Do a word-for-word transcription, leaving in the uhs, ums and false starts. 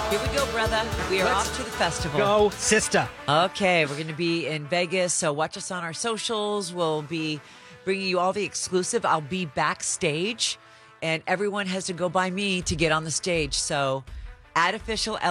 Here we go, brother. We are Let's off to the festival. Go, sister. Okay, we're going to be in Vegas, so watch us on our socials. We'll be bringing you all the exclusive. I'll be backstage, and everyone has to go by me to get on the stage. So, add official